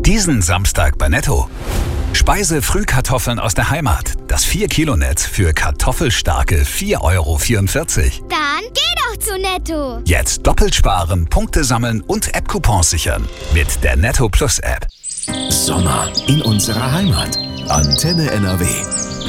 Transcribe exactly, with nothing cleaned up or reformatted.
Diesen Samstag bei Netto. Speise-Frühkartoffeln aus der Heimat. Das vier Kilo Netz für kartoffelstarke vier Euro vierundvierzig. Dann geh doch zu Netto. Jetzt doppelt sparen, Punkte sammeln und App-Coupons sichern. Mit der Netto Plus App. Sommer in unserer Heimat. Antenne N R W.